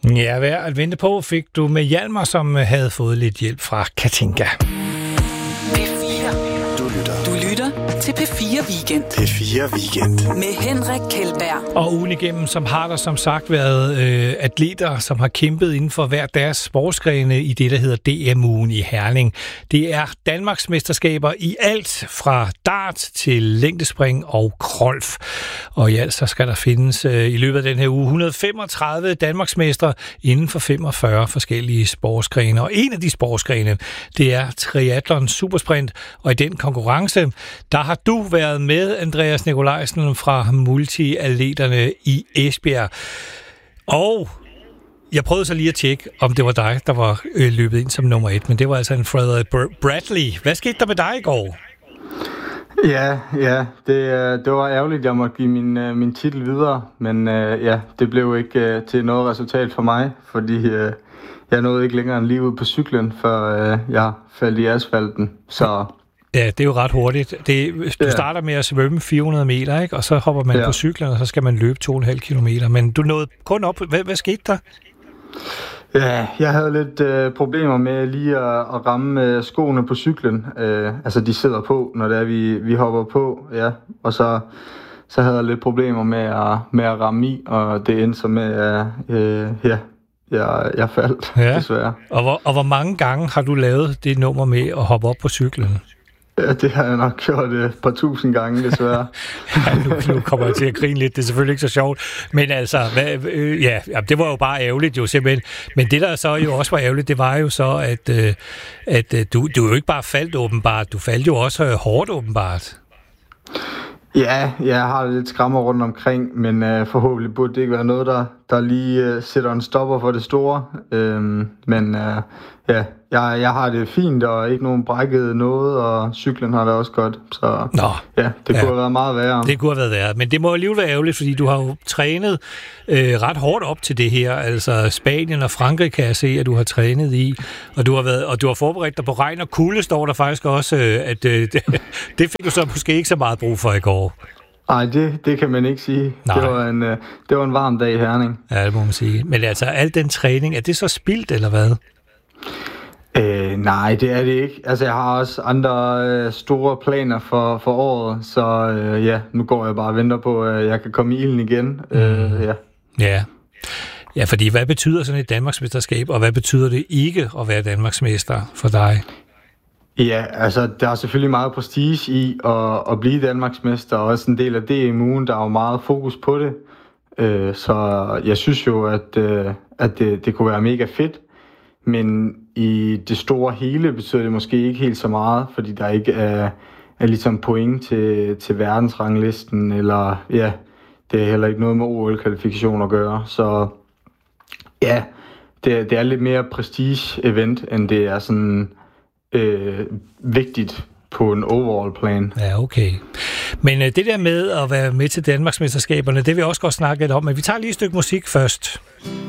Ja, værd at vente på fik du med Hjalmar, som havde fået lidt hjælp fra Katinka. Du lytter til P4 Weekend. P4 Weekend. Med Henrik Kjeldberg. Og ugen igennem, som har der som sagt været atleter, som har kæmpet inden for hver deres sportsgrene i det, der hedder DM-ugen i Herning. Det er Danmarksmesterskaber i alt fra dart til længdespring og krolf. Og i alt så skal der findes i løbet af den her uge 135 Danmarksmestre inden for 45 forskellige sportsgrene. Og en af de sportsgrene, det er triathlon supersprint. Og i den konkurrence, der har du været med, Andreas Nikolajsen fra Multiatleterne i Esbjerg. Og jeg prøvede så lige at tjekke, om det var dig, der var løbet ind som nummer 1, men det var altså en Frederik Bradley. Hvad skete der med dig i går? Ja, det var ærgerligt, at jeg måtte give min titel videre, men det blev ikke til noget resultat for mig, fordi jeg nåede ikke længere end lige ud på cyklen, før jeg faldt i asfalten, så... Ja, det er jo ret hurtigt. Du starter med at svømme 400 meter, ikke? Og så hopper man på cyklen, og så skal man løbe 2,5 kilometer. Men du nåede kun op. Hvad skete der? Ja, jeg havde lidt problemer med lige at ramme skoene på cyklen. Altså, de sidder på, når det er, vi hopper på. Ja. Og så havde jeg lidt problemer med at ramme i, og det endte så med, jeg faldt, desværre. Og hvor mange gange har du lavet det nummer med at hoppe op på cyklen? Ja, det har jeg nok gjort et par tusind gange, desværre. Nu kommer jeg til at grine lidt. Det er selvfølgelig ikke så sjovt. Men altså, det var jo bare ærgerligt jo simpelthen. Men det, der så jo også var ærgerligt, det var jo så, at du jo ikke bare faldt åbenbart. Du faldt jo også hårdt åbenbart. Ja, jeg har lidt skrammer rundt omkring, men forhåbentlig burde det ikke være noget, der lige sætter en stopper for det store. Jeg har det fint, og ikke nogen brækket noget, og cyklen har det også godt. Så det kunne have været meget værre. Det kunne have været værre, men det må alligevel være ærgerligt, fordi du har jo trænet ret hårdt op til det her. Altså Spanien og Frankrig kan jeg se, at du har trænet i, og du har forberedt dig på regn og kulde, står der faktisk også, at det fik du så måske ikke så meget brug for i går. Nej, det kan man ikke sige. Det var en varm dag i Herning. Ja, det må man sige. Men altså, al den træning, er det så spildt, eller hvad? Nej, det er det ikke. Altså, jeg har også andre store planer for året, så nu går jeg bare og venter på, at jeg kan komme i ilden igen. Ja, fordi hvad betyder sådan et Danmarksmesterskab, og hvad betyder det ikke at være Danmarksmester for dig? Ja, altså, der er selvfølgelig meget prestige i at blive Danmarksmester, og også en del af DMU'en, der er jo meget fokus på det. Så jeg synes jo, at det kunne være mega fedt. Men i det store hele betyder det måske ikke helt så meget, fordi der ikke er ligesom point til verdensranglisten, eller det er heller ikke noget med OL-kvalifikation at gøre. Så ja, det er lidt mere prestige-event, end det er sådan vigtigt på en overall plan. Ja, okay. Men det der med at være med til Danmarksmesterskaberne, det vil jeg også godt snakke lidt om, men vi tager lige et stykke musik først.